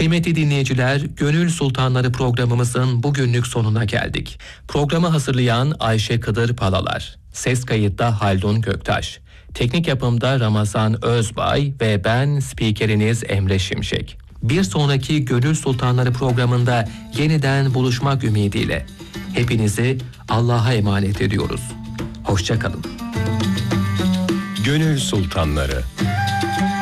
Kıymetli dinleyiciler, Gönül Sultanları programımızın bugünlük sonuna geldik. Programı hazırlayan Ayşe Kıdır Palalar, ses kayıtta Haldun Göktaş, teknik yapımda Ramazan Özbay ve ben spikeriniz Emre Şimşek. Bir sonraki Gönül Sultanları programında yeniden buluşmak ümidiyle hepinizi Allah'a emanet ediyoruz. Hoşça kalın. Gönül Sultanları.